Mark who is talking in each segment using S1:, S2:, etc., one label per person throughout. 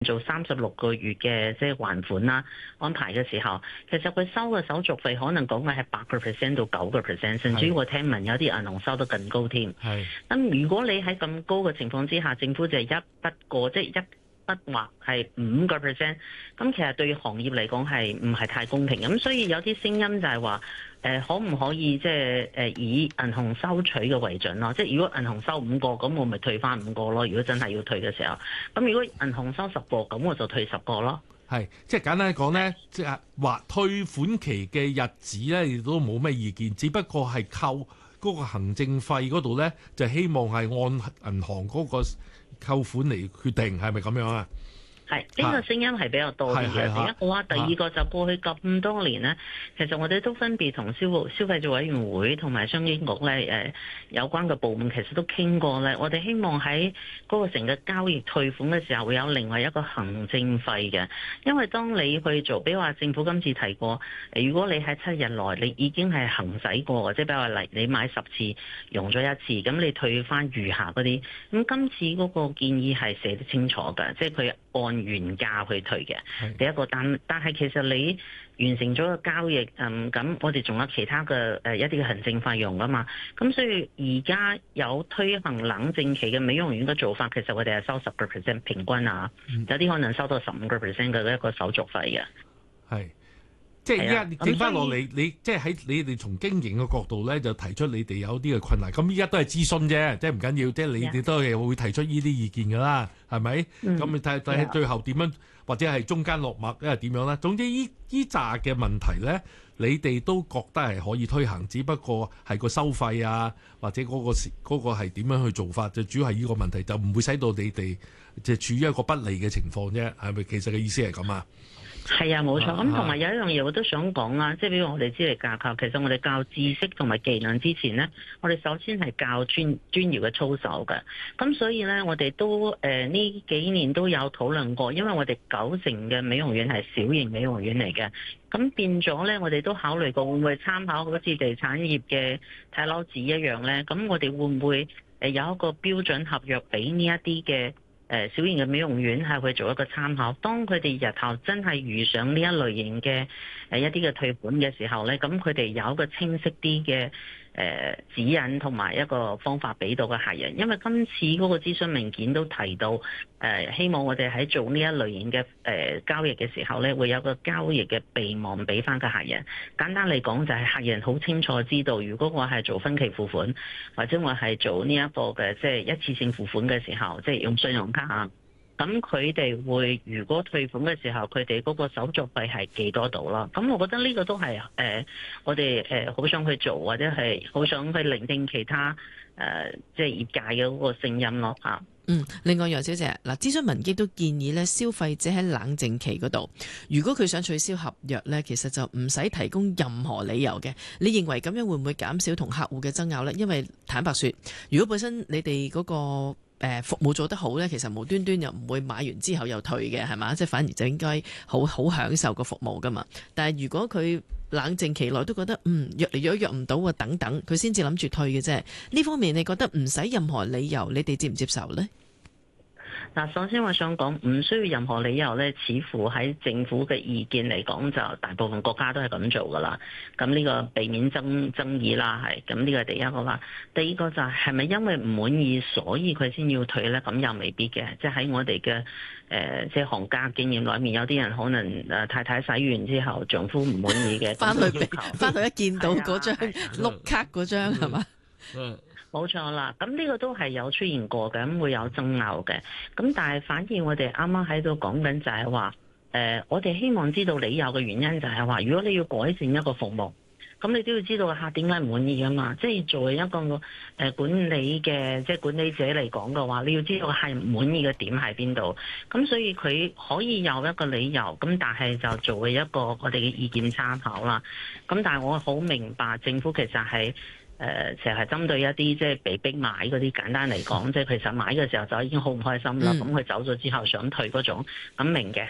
S1: 做36個月嘅即係還款啦安排嘅時候，其實佢收嘅手續費可能講嘅係8%到9%，甚至於我聽聞有啲銀行收得更高添。
S2: 係
S1: 咁如果你喺咁高嘅情況之下，政府就係一筆過即係一筆劃係5%，咁其實對行業嚟講係唔係太公平。咁所以有啲聲音就係話，可唔可以即係以銀行收取嘅為準咯？即係如果銀行收5個，咁我咪退翻5個咯。如果真係要退嘅時候，咁如果銀行收10個，咁我就退10個咯。
S2: 係，即係簡單講咧，即係話退款期嘅日子咧，亦都冇咩意見，只不過係扣嗰個行政費嗰度咧，就希望係按銀行嗰個扣款嚟決定，係咪咁樣啊？
S1: 係呢個聲音係比較多啲嘅。第一個話，第二個就過去咁多年呢，其實我哋都分別同消費者委員會同埋商經局咧有關嘅部門，其實都傾過咧。我哋希望喺嗰個成個交易退款嘅時候，會有另外一個行政費嘅。因為當你去做，比如話政府今次提過，如果你喺7日內你已經係行使過，或者比如話嚟你買10次用咗1次，咁你退翻餘下嗰啲。咁今次嗰個建議係寫得清楚嘅，即係佢按原價去退嘅。第一個但係其實你完成咗個交易，咁我哋仲有其他嘅一啲嘅行政費用噶嘛。咁所以而家有推行冷靜期嘅美容院嘅做法，其實我哋係收10%平均啊，有啲可能收到15%嘅一個手續費嘅。
S2: 係。即係依家整翻落嚟，你即係喺你哋從經營嘅角度咧，就提出你哋有啲嘅困難。咁依家都係諮詢啫，即係唔緊要，即係你哋都係會提出呢啲意見㗎啦，係咪？咁你睇最後點樣，或者係中間落墨，因為點樣咧？總之依紮嘅問題咧，你哋都覺得係可以推行，只不過係個收費啊，或者嗰個係點樣去做法，就主要係呢個問題，就唔會使到你哋就處於一個不利嘅情況啫。係咪？其實嘅意思係咁啊？
S1: 係啊，冇錯。咁同埋有一樣嘢我都想講啦，即係比如我哋資歷架構，其實我哋教知識同埋技能之前呢，我哋首先係教專業嘅操守嘅。咁所以呢，我哋都呢幾年都有討論過，因為我哋90%嘅美容院係小型美容院嚟嘅，咁變咗呢，我哋都考慮過會唔會參考好似地產業嘅睇樓紙一樣呢？咁我哋會唔會有一個標準合約俾呢一啲嘅小型嘅美容院係去做一個參考，當佢哋日後真係遇上呢一類型嘅一啲嘅退款嘅時候呢，咁佢哋有一個清晰啲嘅指引同埋一個方法俾到個客人。因為今次嗰個諮詢文件都提到希望我哋喺做呢一類型嘅交易嘅時候呢，會有個交易嘅備忘俾翻個客人。簡單嚟講就係客人好清楚知道，如果我係做分期付款或者我係做呢一個嘅即係一次性付款嘅時候，即係用信用卡啊，咁佢哋會如果退款嘅時候，佢哋嗰個手續費係幾多度啦？咁我覺得呢個都係我哋好想去做，或者係好想去聆聽其他即係業界嘅嗰個聲音咯嚇。
S3: 另外楊小姐，嗱，諮詢文件都建議咧，消費者喺冷靜期嗰度，如果佢想取消合約咧，其實就唔使提供任何理由嘅。你認為咁樣會唔會減少同客戶嘅爭拗呢？因為坦白說，如果本身你哋嗰個服務做得好呢，其實無端端又唔會買完之後又退嘅，係嘛？即係反而就應該好享受個服務噶嘛。但係如果佢冷靜期內都覺得約嚟約唔到啊，等等，佢先至諗住退嘅啫。呢方面你覺得唔使任何理由，你哋接唔接受呢？
S1: 嗱，首先我想講，唔需要任何理由咧，似乎喺政府嘅意見嚟講，就大部分國家都係咁做噶啦。咁呢個避免爭議啦，係咁呢個第一個啦。第二個就係咪因為唔滿意，所以佢先要退咧？咁又未必嘅。即係喺我哋嘅即係行家經驗裏面，有啲人可能太太洗完之後，丈夫唔滿意嘅，翻
S3: 去一見到嗰張碌卡嗰張係嘛？
S1: 冇錯啦，咁呢個都係有出現過嘅，咁會有爭拗嘅。咁但係反而我哋啱啱喺度講緊就係話，我哋希望知道理由嘅原因就係話，如果你要改善一個服務，咁你都要知道個客點解唔滿意㗎嘛。即係作為一個管理嘅即係管理者嚟講嘅話，你要知道係唔滿意嘅點喺邊度。咁所以佢可以有一個理由，咁但係就作為一個我哋嘅意見參考啦。咁但係我好明白政府其實係成日係針對一啲即係被逼買嗰啲，簡單嚟講，即係其實買嘅時候就已經好唔開心啦。咁佢走咗之後想退嗰種，咁明嘅，即係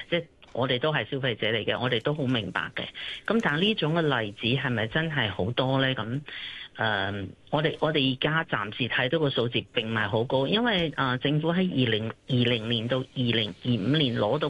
S1: 我哋都係消費者嚟嘅，我哋都好明白嘅。咁但係呢種嘅例子係咪真係好多呢？咁我哋而家暫時睇到個數字並唔係好高，因為政府喺2020年到2025年攞到